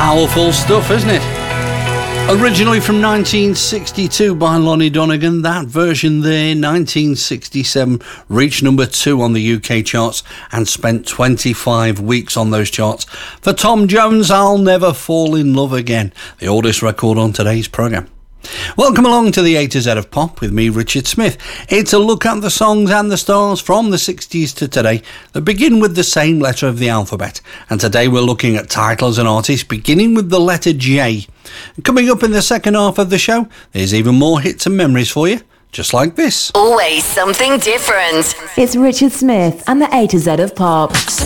Powerful stuff, isn't it? Originally from 1962 by Lonnie Donegan, that version there, 1967, reached number 2 on the UK charts and spent 25 weeks on those charts. For Tom Jones, I'll Never Fall in Love Again, the oldest record on today's programme. Welcome along to the A to Z of Pop with me, Richard Smith. It's a look at the songs and the stars from the 60s to today that begin with the same letter of the alphabet. And today we're looking at titles and artists beginning with the letter J. Coming up in the second half of the show, there's even more hits and memories for you, just like this. Always something different. It's Richard Smith and the A to Z of Pop.